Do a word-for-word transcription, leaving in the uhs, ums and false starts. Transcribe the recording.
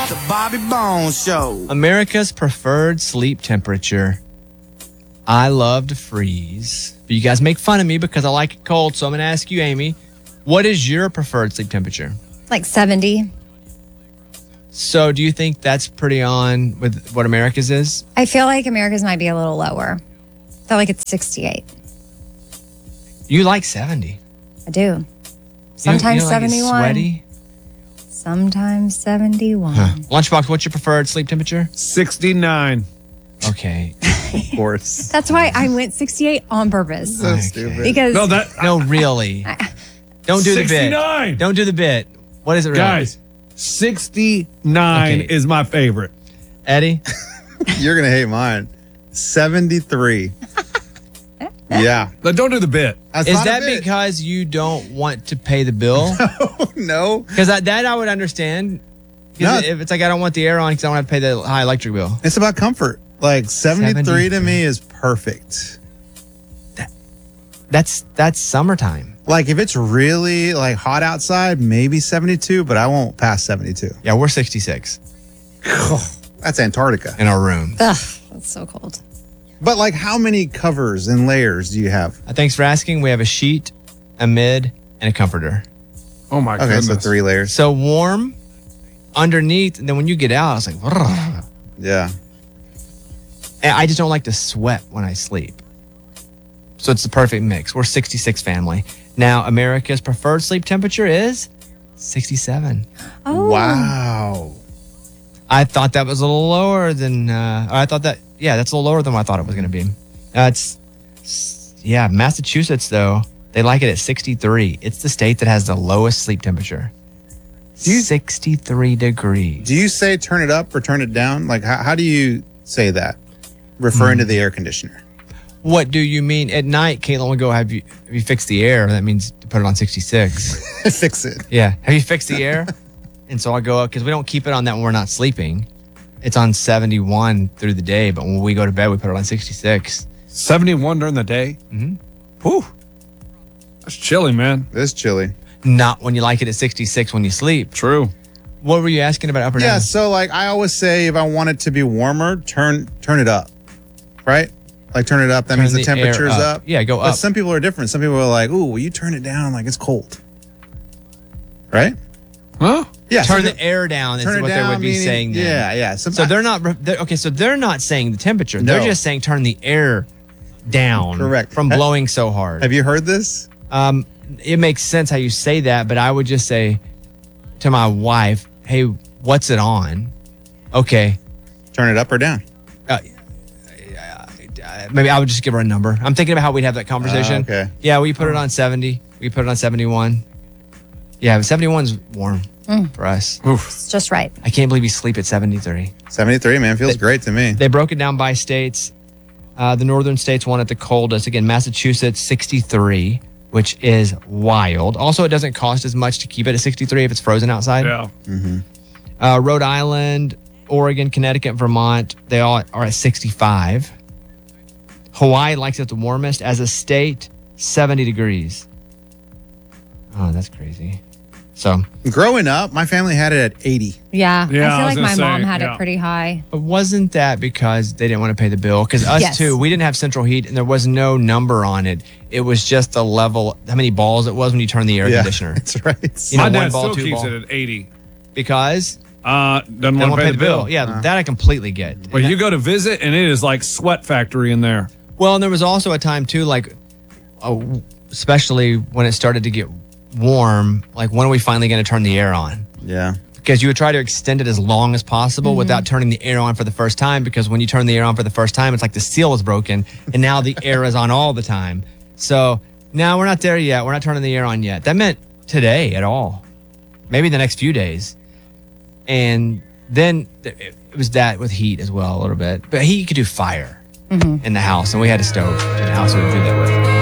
The Bobby Bones Show. America's preferred sleep temperature. I love to freeze. But you guys make fun of me because I like it cold. So I'm going to ask you, Amy, what is your preferred sleep temperature? Like seventy. So do you think that's pretty on with what America's is? I feel like America's might be a little lower. I feel like it's sixty-eight. You like seventy. I do. You don't- Sometimes you don't like it seventy-one. sweaty? Sometimes seventy-one. Huh. Lunchbox, what's your preferred sleep temperature? sixty-nine. Okay. Of course. That's why I went sixty-eight on purpose. So Okay. stupid. Because No, that No, really. Don't do the bit. sixty-nine. Don't do the bit. What is it really? Guys, sixty-nine Okay. is my favorite. Eddie? You're going to hate mine. seventy-three. Yeah. But don't do the bit. That's Is not a that bit. because you don't want to pay the bill? No. Because that I would understand. 'Cause No. If it's like I don't want the air on because I don't have to pay the high electric bill. It's about comfort. Like seventy-three to seventy-three. me is perfect. That's that's summertime. Like if it's really like hot outside, maybe seventy-two, but I won't pass seventy-two. Yeah, we're sixty-six That's Antarctica. in our room. ugh, that's so cold. But like how many covers and layers do you have? Uh, thanks for asking. We have a sheet, a mid, and a comforter. Oh my Okay, goodness. so three layers. So warm underneath, and then when you get out, it's like, "Brrr." Yeah. And I just don't like to sweat when I sleep. So it's the perfect mix. We're sixty-six family. Now, America's preferred sleep temperature is sixty-seven. Oh. Wow. I thought that was a little lower than, uh, I thought that, yeah, that's a little lower than what I thought it was going to be. Uh, it's, yeah, Massachusetts, though, they like it at sixty-three. It's the state that has the lowest sleep temperature. Do you- sixty-three degrees. Do you say turn it up or turn it down? Like how, how do you say that? Referring Hmm. to the air conditioner. What do you mean? At night, Caitlin will go, have you, have you fixed the air? That means to put it on sixty-six. Fix it. Yeah. Have you fixed the air? And so I go up because we don't keep it on that when we're not sleeping. It's on seventy-one through the day, but when we go to bed, we put it on sixty-six. seventy-one during the day? Mm-hmm. Whew. That's chilly, man. It's chilly. Not when you like it at sixty-six when you sleep. True. What were you asking about up or Yeah, down? so like I always say if I want it to be warmer, turn turn it up. Right? Like turn it up. That Turn means the, the air temperature's up. up. Yeah, go But up. some people are different. Some people are like, ooh, will you turn it down? Like it's cold. Right? Huh? Yeah. Turn some the air down is turn it what down, they would be meaning- saying then. Yeah, yeah. Some, So they're not, they're, okay, so they're not saying the temperature. They're No. just saying turn the air down. Correct. From Ha- blowing so hard. Have you heard this? Um, it makes sense how you say that, but I would just say to my wife, hey, what's it on? Okay. Turn it up or down. Uh, maybe I would just give her a number. I'm thinking about how we'd have that conversation. Uh, okay. Yeah, we put it on seventy. We put it on seventy-one. Yeah, but seventy-one's warm for us. It's just right. I can't believe you sleep at seventy-three. seventy-three, man. Feels great to me. They broke it down by states. Uh, the northern states want it the coldest. Again, Massachusetts, sixty-three, which is wild. Also, it doesn't cost as much to keep it at sixty-three if it's frozen outside. Yeah. Uh, Rhode Island, Oregon, Connecticut, Vermont, they all are at sixty-five. Hawaii likes it the warmest. As a state, seventy degrees. Oh, that's crazy. So, Growing up, my family had it at eighty. Yeah. Yeah, I I feel was like my gonna mom say, had yeah. it pretty high. but wasn't that because they didn't want to pay the bill? Because us Yes. too, we didn't have central heat and there was no number on it. It was just the level, how many balls it was when you turn the air Yeah, conditioner. that's right. You know, My one dad ball, still two keeps ball. it at eighty. Because Uh, doesn't they want won't to pay the bill. Yeah, that I completely get. But you go to visit, and it is like sweat factory in there. Well, and there was also a time too, like, uh, especially when it started to get warm, like when are we finally going to turn the air on? Yeah. Because you would try to extend it as long as possible without turning the air on for the first time. Because when you turn the air on for the first time, it's like the seal is broken, and now the air is on all the time. So now we're not there yet. We're not turning the air on yet. That meant today at all, maybe the next few days, and then th- it was that with heat as well a little bit. But heat you could do fire in the house, and we had a stove in the house we would do that with.